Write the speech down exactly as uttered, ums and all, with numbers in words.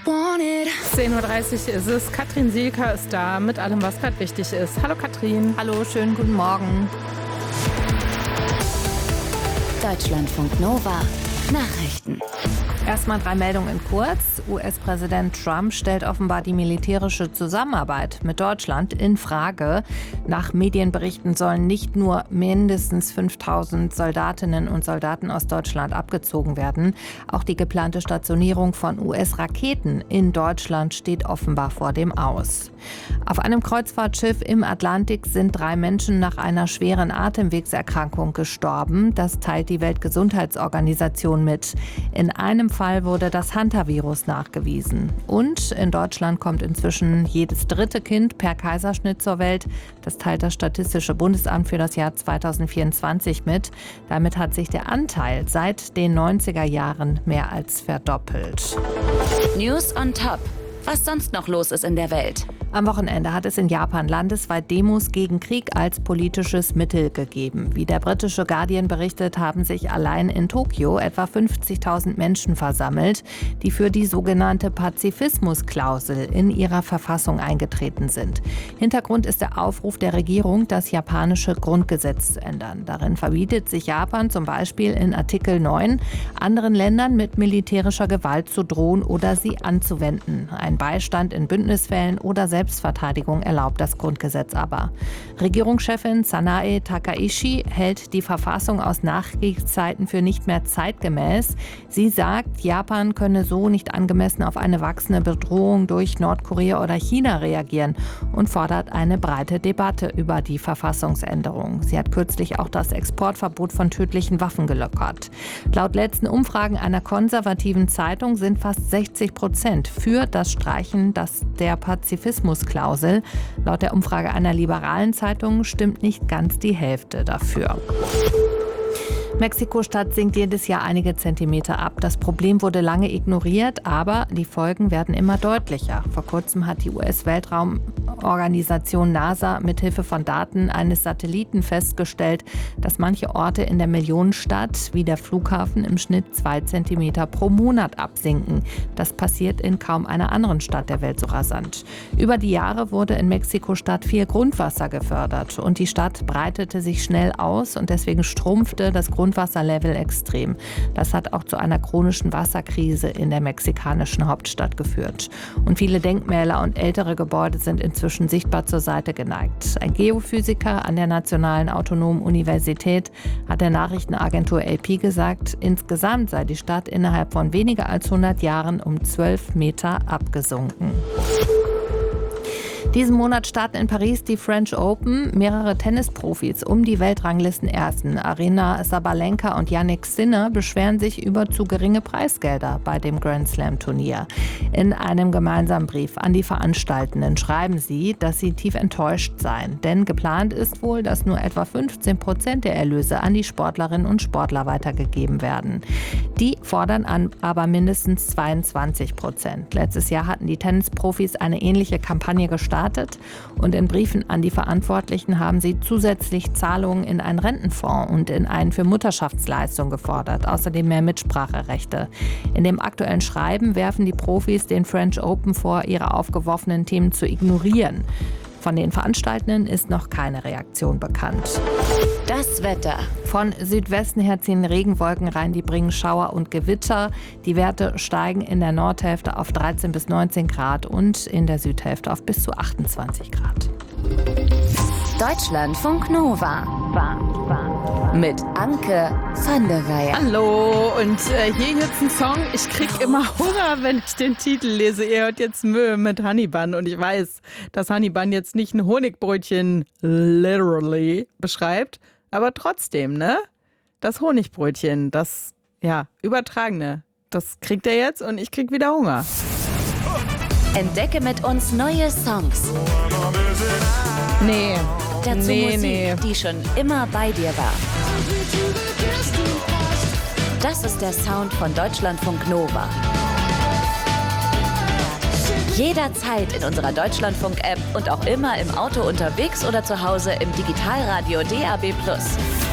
zehn Uhr dreißig ist es. Katrin Sielker ist da mit allem, was gerade wichtig ist. Hallo Katrin. Hallo, schönen guten Morgen. Deutschlandfunk Nova. Nachrichten. Erstmal drei Meldungen kurz. U S-Präsident Trump stellt offenbar die militärische Zusammenarbeit mit Deutschland in Frage. Nach Medienberichten sollen nicht nur mindestens fünftausend Soldatinnen und Soldaten aus Deutschland abgezogen werden. Auch die geplante Stationierung von U S-Raketen in Deutschland steht offenbar vor dem Aus. Auf einem Kreuzfahrtschiff im Atlantik sind drei Menschen nach einer schweren Atemwegserkrankung gestorben. Das teilt die Weltgesundheitsorganisation mit. In einem Fall wurde das Hantavirus nachgewiesen. Und in Deutschland kommt inzwischen jedes dritte Kind per Kaiserschnitt zur Welt. Das teilt das Statistische Bundesamt für das Jahr zweitausendvierundzwanzig mit. Damit hat sich der Anteil seit den neunziger Jahren mehr als verdoppelt. News on Top. Was sonst noch los ist in der Welt. Am Wochenende hat es in Japan landesweit Demos gegen Krieg als politisches Mittel gegeben. Wie der britische Guardian berichtet, haben sich allein in Tokio etwa fünfzigtausend Menschen versammelt, die für die sogenannte Pazifismusklausel in ihrer Verfassung eingetreten sind. Hintergrund ist der Aufruf der Regierung, das japanische Grundgesetz zu ändern. Darin verbietet sich Japan zum Beispiel in Artikel neun, anderen Ländern mit militärischer Gewalt zu drohen oder sie anzuwenden. Ein Beistand in Bündnisfällen oder Selbstverteidigung erlaubt das Grundgesetz aber. Regierungschefin Sanae Takaishi hält die Verfassung aus Nachkriegszeiten für nicht mehr zeitgemäß. Sie sagt, Japan könne so nicht angemessen auf eine wachsende Bedrohung durch Nordkorea oder China reagieren und fordert eine breite Debatte über die Verfassungsänderung. Sie hat kürzlich auch das Exportverbot von tödlichen Waffen gelockert. Laut letzten Umfragen einer konservativen Zeitung sind fast sechzig Prozent für das Streichen der Pazifismusklausel. Laut der Umfrage einer liberalen Zeitung stimmt nicht ganz die Hälfte dafür. Mexiko-Stadt sinkt jedes Jahr einige Zentimeter ab. Das Problem wurde lange ignoriert, aber die Folgen werden immer deutlicher. Vor kurzem hat die U S-Weltraumorganisation NASA mithilfe von Daten eines Satelliten festgestellt, dass manche Orte in der Millionenstadt wie der Flughafen im Schnitt zwei Zentimeter pro Monat absinken. Das passiert in kaum einer anderen Stadt der Welt so rasant. Über die Jahre wurde in Mexiko-Stadt viel Grundwasser gefördert und die Stadt breitete sich schnell aus und deswegen schrumpfte das Grundwasserlevel extrem. Das hat auch zu einer chronischen Wasserkrise in der mexikanischen Hauptstadt geführt. Und viele Denkmäler und ältere Gebäude sind inzwischen sichtbar zur Seite geneigt. Ein Geophysiker an der Nationalen Autonomen Universität hat der Nachrichtenagentur L P gesagt, insgesamt sei die Stadt innerhalb von weniger als hundert Jahren um zwölf Meter abgesunken. Diesen Monat starten in Paris die French Open. Mehrere Tennisprofis um die Weltranglistenersten Aryna Sabalenka und Jannik Sinner beschweren sich über zu geringe Preisgelder bei dem Grand Slam-Turnier. In einem gemeinsamen Brief an die Veranstaltenden schreiben sie, dass sie tief enttäuscht seien. Denn geplant ist wohl, dass nur etwa fünfzehn Prozent der Erlöse an die Sportlerinnen und Sportler weitergegeben werden. Die fordern an aber mindestens zweiundzwanzig Prozent. Letztes Jahr hatten die Tennisprofis eine ähnliche Kampagne gestartet. Und in Briefen an die Verantwortlichen haben sie zusätzlich Zahlungen in einen Rentenfonds und in einen für Mutterschaftsleistung gefordert, außerdem mehr Mitspracherechte. In dem aktuellen Schreiben werfen die Profis den French Open vor, ihre aufgeworfenen Themen zu ignorieren. Von den Veranstaltenden ist noch keine Reaktion bekannt. Das Wetter. Von Südwesten her ziehen Regenwolken rein, die bringen Schauer und Gewitter. Die Werte steigen in der Nordhälfte auf dreizehn bis neunzehn Grad und in der Südhälfte auf bis zu achtundzwanzig Grad. Deutschlandfunk Nova. Mit Anke van der Weyer. Hallo, und äh, hier jetzt ein Song. Ich krieg immer Hunger, wenn ich den Titel lese. Ihr hört jetzt Mühe mit Honeybun und ich weiß, dass Honeybun jetzt nicht ein Honigbrötchen literally beschreibt, aber trotzdem, ne? Das Honigbrötchen, das, ja, übertragene, das kriegt er jetzt und ich krieg wieder Hunger. Entdecke mit uns neue Songs. Nee. Dazu nee, Musik, nee. die schon immer bei dir war. Das ist der Sound von Deutschlandfunk Nova. Jederzeit in unserer Deutschlandfunk-App und auch immer im Auto unterwegs oder zu Hause im Digitalradio D A B plus.